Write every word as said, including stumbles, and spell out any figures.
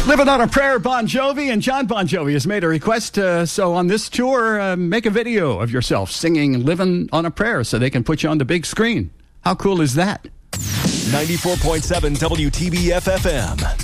Living on a Prayer, Bon Jovi, and John Bon Jovi has made a request. Uh, so on this tour, uh, make a video of yourself singing Living on a Prayer so they can put you on the big screen. How cool is that? ninety-four point seven W T B F F M.